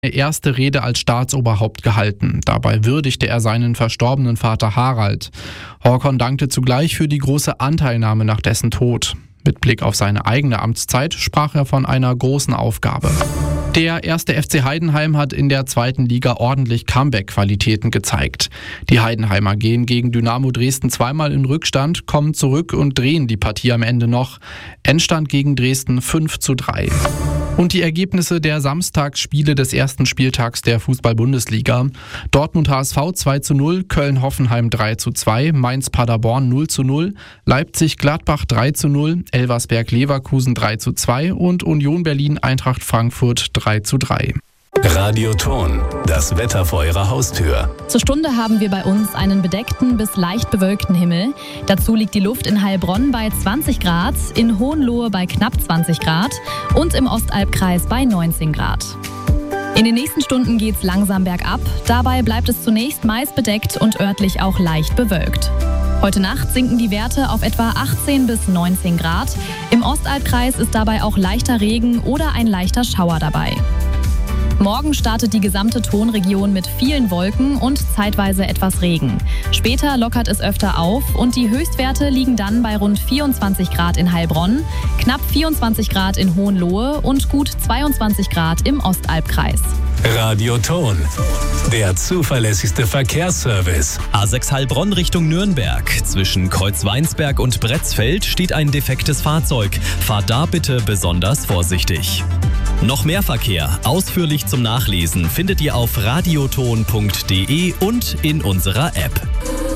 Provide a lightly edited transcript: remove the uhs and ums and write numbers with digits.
erste Rede als Staatsoberhaupt gehalten. Dabei würdigte er seinen verstorbenen Vater Harald. Håkon dankte zugleich für die große Anteilnahme nach dessen Tod. Mit Blick auf seine eigene Amtszeit sprach er von einer großen Aufgabe. Der 1. FC Heidenheim hat in der 2. Liga ordentlich Comeback-Qualitäten gezeigt. Die Heidenheimer gehen gegen Dynamo Dresden zweimal in Rückstand, kommen zurück und drehen die Partie am Ende noch. Endstand gegen Dresden 5:3. Und die Ergebnisse der Samstagsspiele des ersten Spieltags der Fußball-Bundesliga. Dortmund HSV 2:0, Köln-Hoffenheim 3:2, Mainz-Paderborn 0:0, Leipzig-Gladbach 3:0, Elversberg-Leverkusen 3:2 und Union Berlin-Eintracht Frankfurt 3:3. Radioton, das Wetter vor Ihrer Haustür. Zur Stunde haben wir bei uns einen bedeckten bis leicht bewölkten Himmel. Dazu liegt die Luft in Heilbronn bei 20 Grad, in Hohenlohe bei knapp 20 Grad und im Ostalbkreis bei 19 Grad. In den nächsten Stunden geht's langsam bergab. Dabei bleibt es zunächst meist bedeckt und örtlich auch leicht bewölkt. Heute Nacht sinken die Werte auf etwa 18 bis 19 Grad. Im Ostalbkreis ist dabei auch leichter Regen oder ein leichter Schauer dabei. Morgen startet die gesamte Tonregion mit vielen Wolken und zeitweise etwas Regen. Später lockert es öfter auf und die Höchstwerte liegen dann bei rund 24 Grad in Heilbronn, knapp 24 Grad in Hohenlohe und gut 22 Grad im Ostalbkreis. Radioton, der zuverlässigste Verkehrsservice. A6 Heilbronn Richtung Nürnberg. Zwischen Kreuzweinsberg und Bretzfeld steht ein defektes Fahrzeug. Fahrt da bitte besonders vorsichtig. Noch mehr Verkehr, ausführlich zum Nachlesen, findet ihr auf radioton.de und in unserer App.